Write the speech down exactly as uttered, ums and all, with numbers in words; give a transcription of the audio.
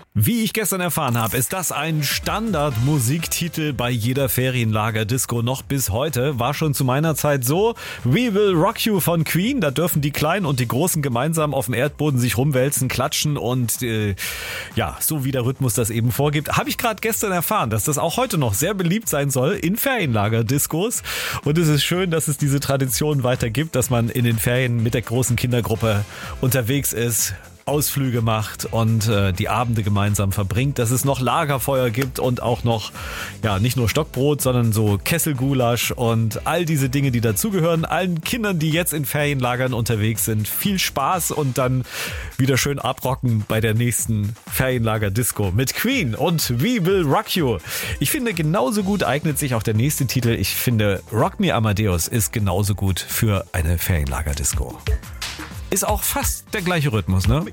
Wie ich gestern erfahren habe, ist das ein Standardmusiktitel bei jeder Ferienlager-Disco noch bis heute. War schon zu meiner Zeit so. We Will Rock You von Queen. Da dürfen die Kleinen und die Großen gemeinsam auf dem Erdboden sich rumwälzen, klatschen und äh, ja, so wie der Rhythmus das eben vorgibt. Habe ich gerade gestern erfahren, dass das auch heute noch sehr beliebt sein soll in Ferienlager-Discos. Und es ist schön, dass es diese Tradition weiter gibt, dass man in den Ferien mit der großen Kindergruppe unterwegs ist, Ausflüge macht und äh, die Abende gemeinsam verbringt, dass es noch Lagerfeuer gibt und auch noch, ja, nicht nur Stockbrot, sondern so Kesselgulasch und all diese Dinge, die dazugehören. Allen Kindern, die jetzt in Ferienlagern unterwegs sind, viel Spaß und dann wieder schön abrocken bei der nächsten Ferienlager-Disco mit Queen und We Will Rock You. Ich finde, genauso gut eignet sich auch der nächste Titel. Ich finde, Rock Me Amadeus ist genauso gut für eine Ferienlager-Disco. Ist auch fast der gleiche Rhythmus, ne?